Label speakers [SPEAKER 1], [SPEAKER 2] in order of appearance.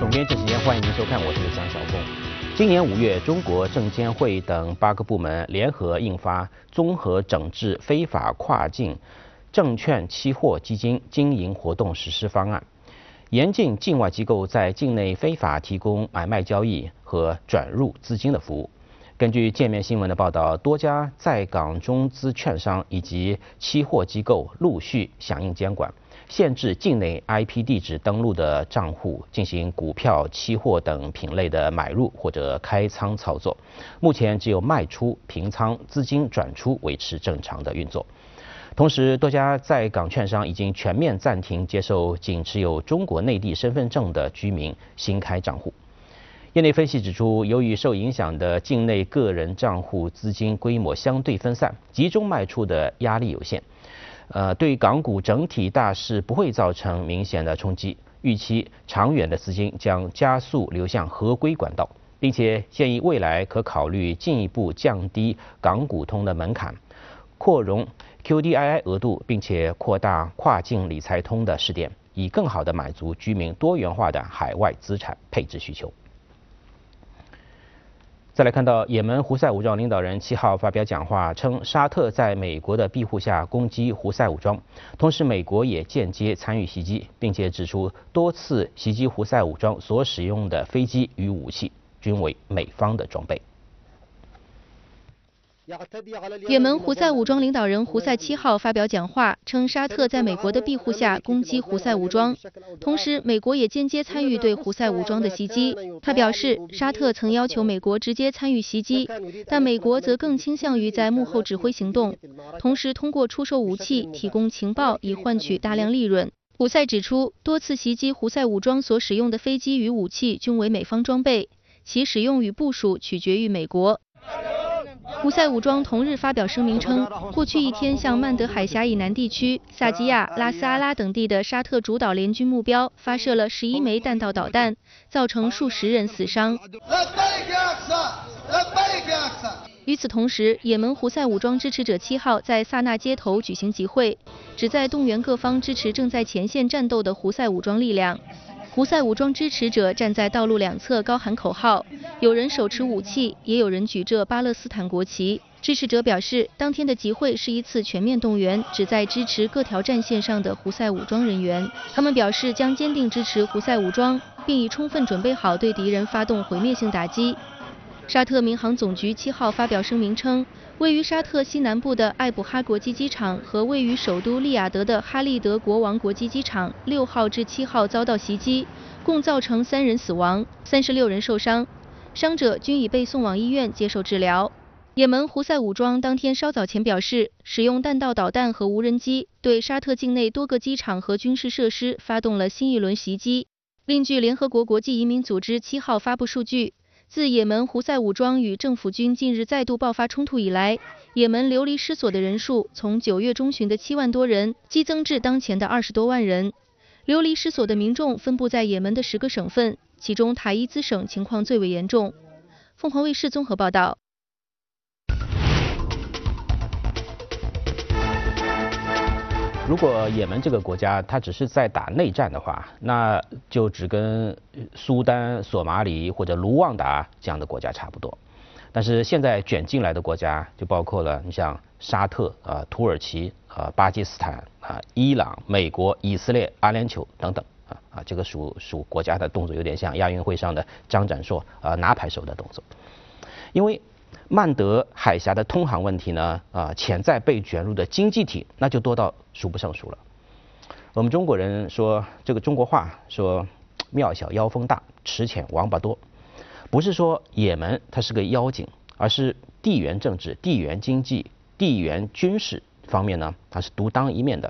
[SPEAKER 1] 总编这时间，欢迎您收看，我是蒋晓峰。今年5月，中国证监会等8个部门联合印发《综合整治非法跨境证券期货基金经营活动实施方案》，严禁境外机构在境内非法提供买卖交易和转入资金的服务。根据界面新闻的报道，多家在港中资券商以及期货机构陆续响应监管，限制境内 IP 地址登录的账户进行股票、期货等品类的买入或者开仓操作。目前只有卖出、平仓、资金转出维持正常的运作。同时，多家在港券商已经全面暂停接受仅持有中国内地身份证的居民新开账户。业内分析指出，由于受影响的境内个人账户资金规模相对分散，集中卖出的压力有限，对港股整体大势不会造成明显的冲击。预期长远的资金将加速流向合规管道，并且建议未来可考虑进一步降低港股通的门槛，扩容 QDII 额度，并且扩大跨境理财通的试点，以更好地满足居民多元化的海外资产配置需求。再来看到，也门胡塞武装领导人7号发表讲话，称沙特在美国的庇护下攻击胡塞武装，同时美国也间接参与袭击，并且指出多次袭击胡塞武装所使用的飞机与武器均为美方的装备。
[SPEAKER 2] 也门胡塞武装领导人胡塞7号发表讲话，称沙特在美国的庇护下攻击胡塞武装，同时美国也间接参与对胡塞武装的袭击。他表示，沙特曾要求美国直接参与袭击，但美国则更倾向于在幕后指挥行动，同时通过出售武器、提供情报以换取大量利润。胡塞指出，多次袭击胡塞武装所使用的飞机与武器均为美方装备，其使用与部署取决于美国。胡塞武装同日发表声明称，过去一天向曼德海峡以南地区、萨基亚、拉斯阿拉等地的沙特主导联军目标发射了11枚弹道导弹，造成数十人死伤。与此同时，也门胡塞武装支持者7号在萨那街头举行集会，旨在动员各方支持正在前线战斗的胡塞武装力量。胡塞武装支持者站在道路两侧高喊口号，有人手持武器，也有人举着巴勒斯坦国旗。支持者表示，当天的集会是一次全面动员，旨在支持各条战线上的胡塞武装人员。他们表示将坚定支持胡塞武装，并已充分准备好对敌人发动毁灭性打击。沙特民航总局7号发表声明称，位于沙特西南部的艾卜哈国际机场和位于首都利雅得的哈利德国王国际机场6号至7号遭到袭击，共造成3人死亡，36人受伤，伤者均已被送往医院接受治疗。也门胡塞武装当天稍早前表示，使用弹道导弹和无人机对沙特境内多个机场和军事设施发动了新一轮袭击。另据联合国国际移民组织7号发布数据，自也门胡塞武装与政府军近日再度爆发冲突以来，也门流离失所的人数从9月中旬的7万多人激增至当前的20多万人。流离失所的民众分布在也门的10个省份，其中塔伊兹省情况最为严重。凤凰卫视综合报道。
[SPEAKER 1] 如果也门这个国家它只是在打内战的话，那就只跟苏丹、索马里或者卢旺达这样的国家差不多。但是现在卷进来的国家就包括了你像沙特、土耳其、巴基斯坦、伊朗、美国、以色列、阿联酋等等这个属国家的动作有点像亚运会上的张展硕拿牌手的动作。因为曼德海峡的通航问题呢，潜在被卷入的经济体那就多到数不胜数了。我们中国人说这个中国话说庙小妖风大，池浅王八多，不是说也门它是个妖精，而是地缘政治、地缘经济、地缘军事方面呢，它是独当一面的